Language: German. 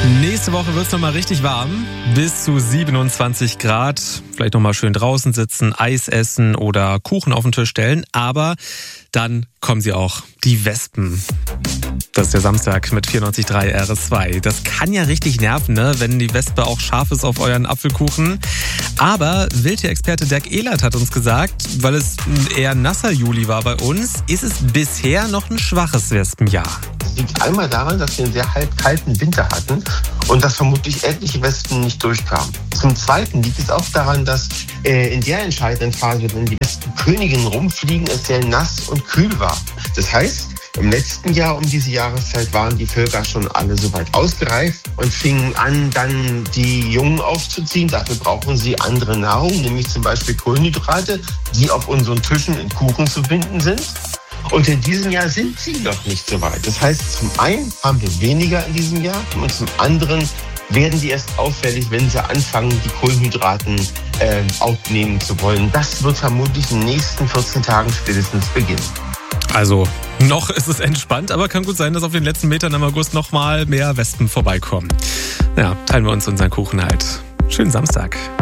Nächste Woche wird es nochmal richtig warm, bis zu 27 Grad. Vielleicht nochmal schön draußen sitzen, Eis essen oder Kuchen auf den Tisch stellen. Aber dann kommen sie auch, die Wespen. Das ist der Samstag mit 94.3 RS2. Das kann ja richtig nerven, ne? Wenn die Wespe auch scharf ist auf euren Apfelkuchen. Aber Wildtier-Experte Dirk Ehlert hat uns gesagt, weil es ein eher nasser Juli war bei uns, ist es bisher noch ein schwaches Wespenjahr. Das liegt einmal daran, dass wir einen sehr kalten Winter hatten und dass vermutlich etliche Wespen nicht durchkamen. Zum Zweiten liegt es auch daran, dass in der entscheidenden Phase, wenn die Wespenköniginnen rumfliegen, es sehr nass und kühl war. Das heißt, im letzten Jahr um diese Jahreszeit waren die Völker schon alle soweit ausgereift und fingen an, dann die Jungen aufzuziehen. Dafür brauchen sie andere Nahrung, nämlich zum Beispiel Kohlenhydrate, die auf unseren Tischen in Kuchen zu finden sind. Und in diesem Jahr sind sie noch nicht so weit. Das heißt, zum einen haben wir weniger in diesem Jahr und zum anderen werden die erst auffällig, wenn sie anfangen, die Kohlenhydraten aufnehmen zu wollen. Das wird vermutlich in den nächsten 14 Tagen spätestens beginnen. Also, noch ist es entspannt, aber kann gut sein, dass auf den letzten Metern im August noch mal mehr Wespen vorbeikommen. Ja, teilen wir uns unseren Kuchen halt. Schönen Samstag.